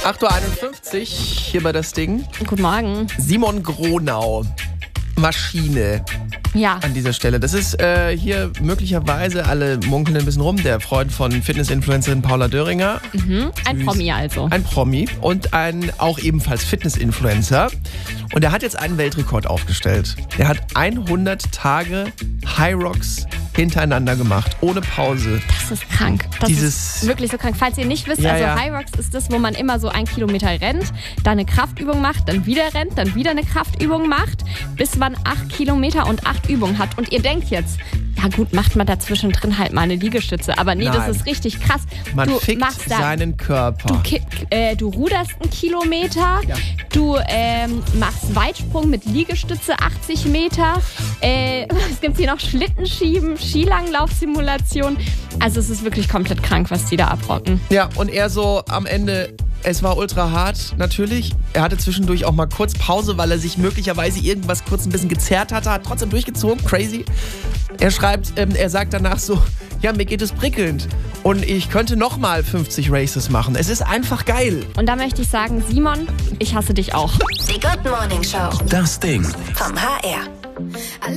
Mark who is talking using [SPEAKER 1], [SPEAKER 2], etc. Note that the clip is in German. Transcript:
[SPEAKER 1] 8.51 Uhr hier bei das Ding.
[SPEAKER 2] Guten Morgen.
[SPEAKER 1] Simon Gronau. Maschine.
[SPEAKER 2] Ja.
[SPEAKER 1] An dieser Stelle. Das ist hier möglicherweise, alle munkeln ein bisschen rum, der Freund von Fitness-Influencerin Paula Döringer.
[SPEAKER 2] Ein Promi also.
[SPEAKER 1] Ein Promi und ein auch ebenfalls Fitness-Influencer. Und er hat jetzt einen Weltrekord aufgestellt. Er hat 100 Tage High Rocks hintereinander gemacht, ohne Pause.
[SPEAKER 2] Das ist krank. Das ist wirklich so krank. Falls ihr nicht wisst, High Rocks ist das, wo man immer so 1 Kilometer rennt, dann eine Kraftübung macht, dann wieder rennt, dann wieder eine Kraftübung macht, bis man 8 Kilometer und 8 Übungen hat. Und ihr denkt jetzt, ja gut, macht man dazwischen drin halt mal eine Liegestütze. Aber nee, das ist richtig krass.
[SPEAKER 1] Man fickt seinen Körper.
[SPEAKER 2] Du ruderst 1 Kilometer, du machst Weitsprung mit Liegestütze 80 Meter. Es gibt hier noch Schlittenschieben, Skilanglaufsimulation. Also es ist wirklich komplett krank, was die da abrocken.
[SPEAKER 1] Ja, und er so am Ende, es war ultra hart, natürlich. Er hatte zwischendurch auch mal kurz Pause, weil er sich möglicherweise irgendwas kurz ein bisschen gezerrt hatte, hat trotzdem durchgezogen, crazy. Er schreibt, er sagt danach so, ja, mir geht es prickelnd und ich könnte nochmal 50 Races machen. Es ist einfach geil.
[SPEAKER 2] Und da möchte ich sagen, Simon, ich hasse dich auch.
[SPEAKER 3] Die Good Morning Show.
[SPEAKER 4] Das Ding.
[SPEAKER 3] Vom HR.